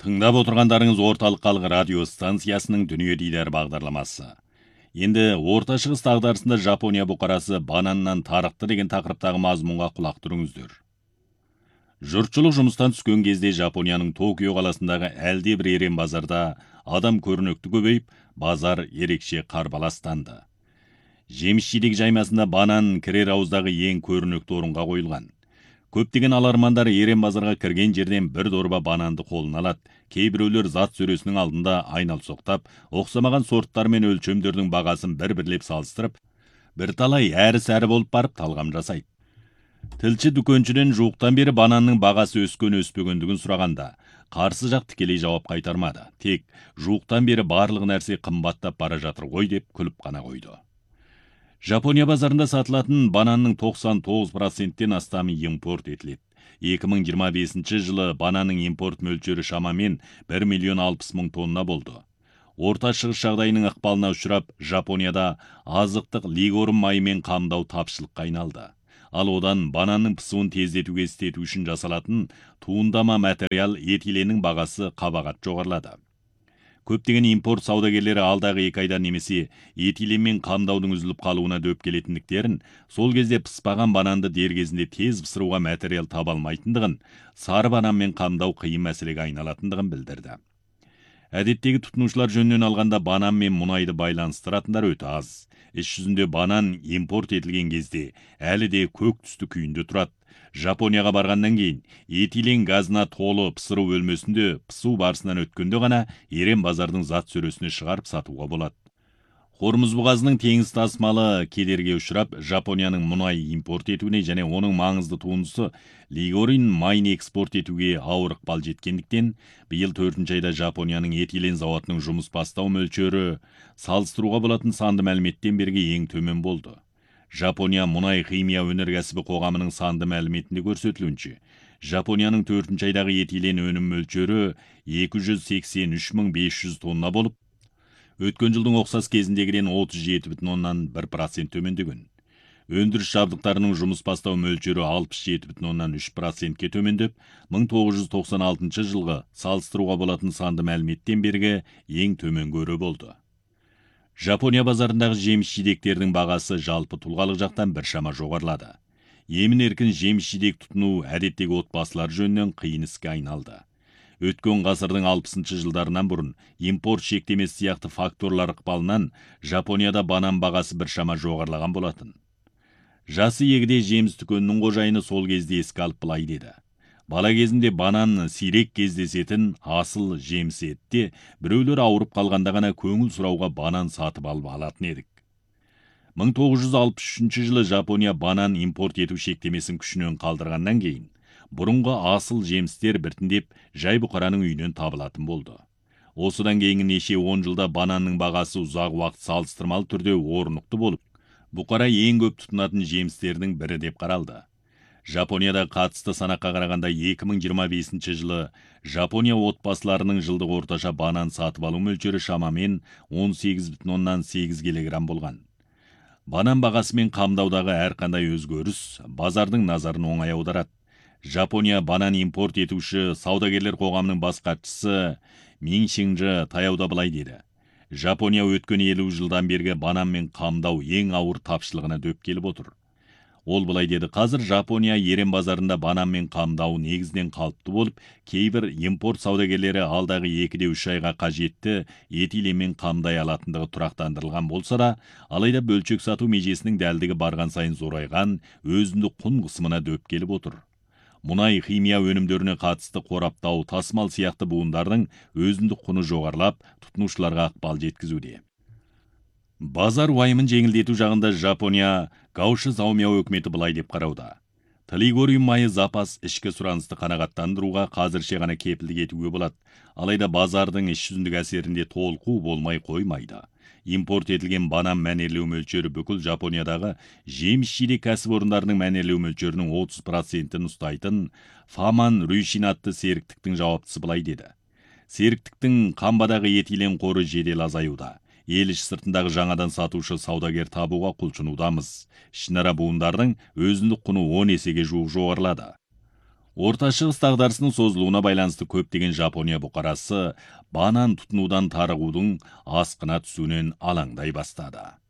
Тыңдап отырғандарыңыз орталық халық радио станциясының дүние дидар бағдарламасы. Енді Орта Шығыс дағдарысында Жапония бұқарасы бананнан тарықты деген тақырыптағы мазмұнға құлақ түріңіздер. Жұртшылық жұмыстан түскен кезде Жапонияның Токио қаласындағы әлде бір ерен базарда адам көрнекті көбейіп, базар ерекше қарбаластанды. Жеміс-жидек жаймасында банан кірер ауыздағы ең көрнекті орынға қойылған. Көптеген алармандар ерен базарға кірген жерден бір дорба бананды қолына алады. Кейбіреулер зат сөресінің алдында айналсоқтап, оқсамаған сорттар мен өлшемдердің бағасын бір-бірлеп салыстырып, бірталай әрі-сәрі болып барып талғам жасайды. Тілші дүкеншіден жуықтан бері бананның бағасы өскен-өспегендігін сұрағанда, қарсы жақ тікелей жауап қайтармады. Тек жуықтан бері барлық нәрсе қымбаттап бара жатыр ғой деп күліп қана қойды. Жапония базарында сатылатын бананның 99%-тен астамы импорт етіледі. 2025 жылы бананның импорт мөлшері шамамен 1,060,000 тонна болды. Орта Шығыс жағдайының ықпалына ұшырап, Жапонияда азықтық лигорым майымен қамдау тапшылыққа айналды. Ал одан бананның пысуын тездетуге істету үшін жасалатын туындама материал этиленнің бағасы қабағат жоғарылады. Көптеген импорт саудагерлері алдағы 2 айда немесе этиленмен қамдаудың үзіліп қалуына дөп келетіндіктерін, сол кезде пыспаған бананды дер кезінде тез пысыруға материал таба алмайтындығын, сары бананмен қамдау қиын мәселеге айналатындығын білдірді. Әдеттегі тұтынушылар жөнінен алғанда банан мен мұнайды байланыстыратындар өте аз. Іс жүзінде банан импорт етілген кезде әлі де көк түсті күйінде тұрады. Жапонияға барғаннан кейін этилен газына толы пысыру бөлмесінде пысу барысынан өткенде ғана ерен базардың зат сөресіне шығарып сатуға болады. Хормуз бұғазының теңіз тасымалы кедерге ұшырап, Жапонияның мұнай импорт етуіне және оның маңызды туындысы лигорин майын экспорт етуге ауыр ықпал жеткендіктен, биыл 4 айда Жапонияның этилен зауытының жұмыс бастау мөлшері салыстыруға болатын санды мәліметтен бергі ең төмен болды. Жапония мұнай химия өнеркәсібі қоғамының санды мәліметінде көрсетілуінше, Жапонияның 4 айдағы этилен өнім мөлшері 283,500 тонна болып, өткен жылдың ұқсас кезіндегіден 37,1% төмендеген. Өндіріс жабдықтарының жұмыс бастау мөлшері 67,3%-ке төмендеп, 1996 жылғы салыстыруға болатын санды мәліметтен бергі ең төмен көрі болды. Жапония базарындағы жеміс-жидектердің бағасы жалпы тұлғалық жақтан біршама жоғарылады. Емін-еркін жеміс-жидек тұтыну әдеттегі отбасылар жөнінен қиын іске айналды. Өткен ғасырдың 60 жылдарынан бұрын импорт шектемесі сияқты факторлар ықпалынан Жапонияда банан бағасы біршама жоғарылаған болатын. Жасы егде жеміс дүкенінің қожайыны сол кезде еске алып былай деді: бала кезінде банан сирек кездесетін асыл жеміс еді, біреулер ауырып қалғанда ғана көңіл сұрауға банан сатып алып алатын едік. 1963 жылы Жапония банан импорт ету шектемесін күшінен қалдырғаннан кейін, бұрынғы асыл жемістер біртіндеп жай бұқараның үйінен табылатын болды. Осыдан кейінгі неше 10 жылда бананның бағасы ұзақ уақыт салыстырмалы түрде орнықты болып, бұқара ең көп тұтынатын жемістердің бірі деп қаралды. Жапонияда қатысты санаққа қарағанда 2025 жылы Жапония отбасыларының жылдық орташа банан сатып алу мөлшері шамамен 18,8 кг болған. Банан бағасымен қамдаудағы әрқандай өзгеріс базардың назарын оңай аударады. Жапония банан импорт етуші саудагерлер қоғамының бас хатшысы Мин Шинжи таяуда былай деді: Жапония өткен 50 жылдан бергі бананмен қамдау ең ауыр тапшылығына дөп келіп отыр. Ол былай деді: қазір Жапония ерен базарында бананмен қамдау негізден қалыпты болып, кейбір импорт саудагерлері алдағы 2-3 айға қажетті этиленмен қамдай алатындығы тұрақтандырылған болса да, алайда бөлшек сату межесінің дәлдігі барған сайын зорайған, өзіндік құн қысымына дөп келіп отыр. Мұнай химия өнімдеріне қатысты қораптау, тасымал сияқты буындардың өзіндік құны жоғарылап, тұтынушыларға ықпал жеткізуде. Базар уайымын жеңілдету жағында Жапония Гауши Заумяо өкіметі былай деп қарауда: лигорин майы запас ішкі сұранысты қанағаттандыруға қазірше ғана кепілдік етуге болады, алайда базардың іс жүзіндік әсерінде толқу болмай қоймайды. Импорт етілген банан мәнерлеу мөлшері бүкіл Жапониядағы жеміс-жидек кәсіпорындарының мәнерлеу мөлшерінің 30%-ін ұстайтын Фаман Рюшин атты серіктіктің жауаптысы былай деді: серіктіктің қамбадағы этилен қоры жедел азаюда. Ел іш сыртындағы жаңадан сатушы саудагер табуға құлшынудамыз. Ішінара буындардың өзіндік құны 10 есеге жуық жоғарылады. Орта Шығыс дағдарысының созылуына байланысты көптеген Жапония бұқарасы банан тұтынудан тарығудың асқына түсуінен алаңдай бастады.